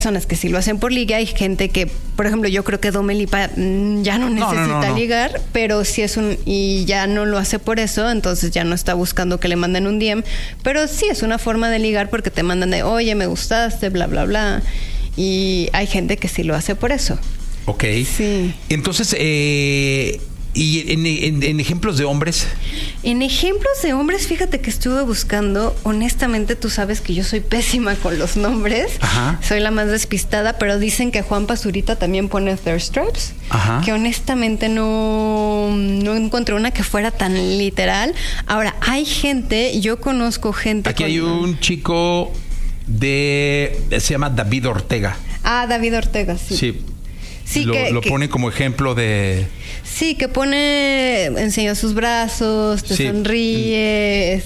personas que sí lo hacen por liga, hay gente que, por ejemplo, yo creo que Dua Lipa ya no necesita ligar, pero sí y ya no lo hace por eso, entonces ya no está buscando que le manden un DM, pero sí es una forma de ligar porque te mandan de, oye, me gustaste, bla, bla, bla, y hay gente que sí lo hace por eso. Ok. Sí. Entonces, ¿y en ejemplos de hombres? En ejemplos de hombres, fíjate que estuve buscando. Honestamente, tú sabes que yo soy pésima con los nombres. Ajá. Soy la más despistada, pero dicen que Juan Pazurita también pone thirst traps. Ajá. Que honestamente no encontré una que fuera tan literal. Ahora, hay gente, yo conozco gente... Aquí hay un chico se llama David Ortega. Ah, David Ortega, sí. Sí. Sí, lo pone como ejemplo de... Sí, que enseña sus brazos, te sonríe,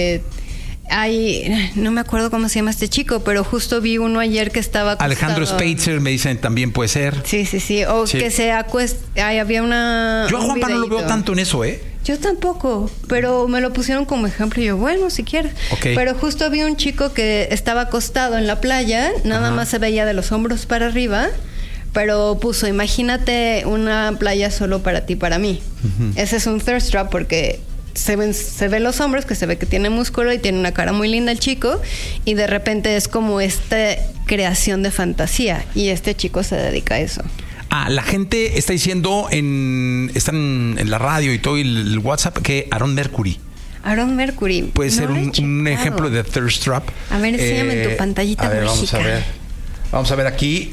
no me acuerdo cómo se llama este chico, pero justo vi uno ayer que estaba acostado. Alejandro Spitzer, me dicen, también puede ser. Sí. O sí. Que se acuesta... había una... Yo a Juanpa no lo veo tanto en eso, ¿eh? Yo tampoco, pero me lo pusieron como ejemplo y yo, bueno, si quieres. Okay. Pero justo vi un chico que estaba acostado en la playa, nada más se veía de los hombros para arriba, pero puso, imagínate una playa solo para ti, para mí. Uh-huh. Ese es un thirst trap porque se ven los hombros, que se ve que tiene músculo y tiene una cara muy linda el chico, y de repente es como esta creación de fantasía, y este chico se dedica a eso. La gente está diciendo, están en la radio y todo, y el WhatsApp, que Aaron Mercury puede ser un ejemplo de thirst trap. A ver, enséñame tu pantallita. A ver, mágica. Vamos a ver aquí.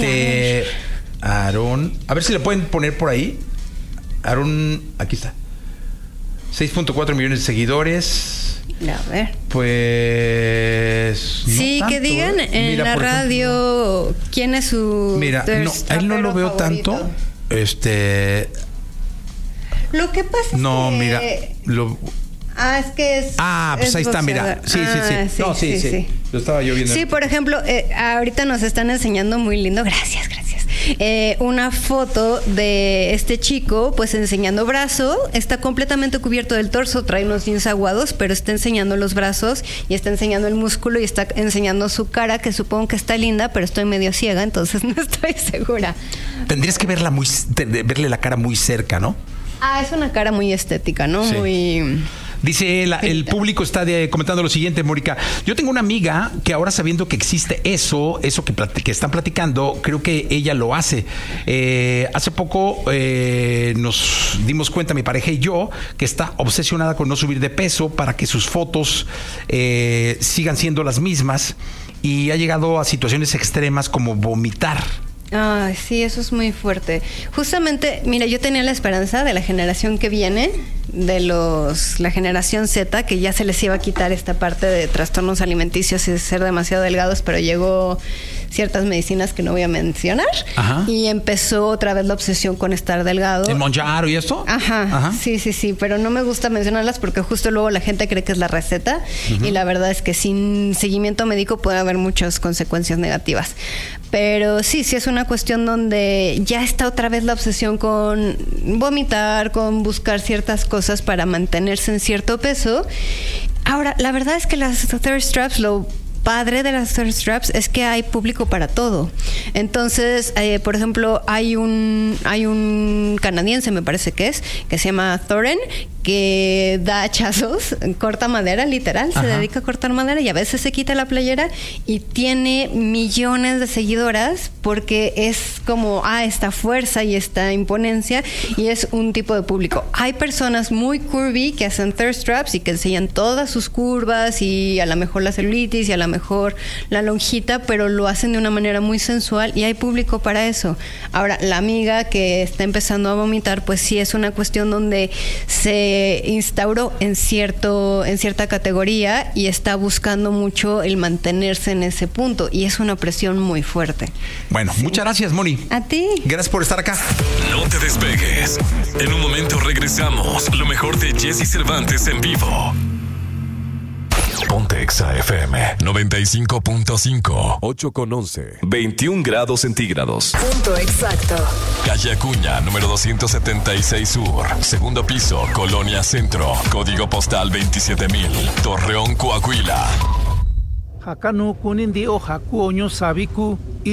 Aaron. A ver si le pueden poner por ahí. Aaron, aquí está. 6.4 millones de seguidores. A ver. Pues... Sí, no tanto, que digan en la radio ejemplo, quién es su... Mira, a él no lo veo favorito. tanto. Lo que pasa es que... No, mira... es que es... pues ahí está, mira. Sí. Lo estaba yo viendo. Sí, por ejemplo, ahorita nos están enseñando muy lindo. Gracias. Una foto de este chico, pues enseñando brazo. Está completamente cubierto del torso. Trae unos jeans aguados, pero está enseñando los brazos y está enseñando el músculo y está enseñando su cara, que supongo que está linda, pero estoy medio ciega, entonces no estoy segura. Tendrías que verle la cara muy cerca, ¿no? Es una cara muy estética, ¿no? Sí. Muy... Dice el público está comentando lo siguiente, Mónica. Yo tengo una amiga que ahora, sabiendo que existe eso que están platicando, creo que ella lo hace. Hace poco nos dimos cuenta, mi pareja y yo, que está obsesionada con no subir de peso para que sus fotos sigan siendo las mismas, y ha llegado a situaciones extremas como vomitar. Sí, eso es muy fuerte. Justamente, mira, yo tenía la esperanza de la generación que viene, la generación Z, que ya se les iba a quitar esta parte de trastornos alimenticios y de ser demasiado delgados, pero llegó ciertas medicinas que no voy a mencionar. Ajá. Y empezó otra vez la obsesión con estar delgado. ¿El Mounjaro y esto? Ajá. Sí, pero no me gusta mencionarlas porque justo luego la gente cree que es la receta, y la verdad es que sin seguimiento médico puede haber muchas consecuencias negativas. Pero sí es una cuestión donde ya está otra vez la obsesión con vomitar, con buscar ciertas cosas para mantenerse en cierto peso. Ahora, la verdad es que las thirst traps, lo padre de las thirst traps es que hay público para todo. Entonces, por ejemplo, hay un canadiense, me parece que se llama Thorin, que da hachazos, corta madera, literal. Se dedica a cortar madera y a veces se quita la playera y tiene millones de seguidoras porque es como esta fuerza y esta imponencia, y es un tipo de público. Hay personas muy curvy que hacen thirst traps y que enseñan todas sus curvas y a lo mejor la celulitis y a lo mejor la lonjita, pero lo hacen de una manera muy sensual, y hay público para eso. Ahora, la amiga que está empezando a vomitar, pues sí es una cuestión donde se instauró en cierta categoría y está buscando mucho el mantenerse en ese punto, y es una presión muy fuerte. Bueno, muchas gracias, Moni. A ti. Gracias por estar acá. No te despegues. En un momento regresamos. Lo mejor de Jesse Cervantes en vivo. Ponte Exa FM 95.5, 8.11, 21 grados centígrados. Punto exacto. Calle Acuña, número 276 Sur, segundo piso, Colonia Centro, código postal 27,000, Torreón, Coahuila. Hakanu kunindi o haku oño sabiku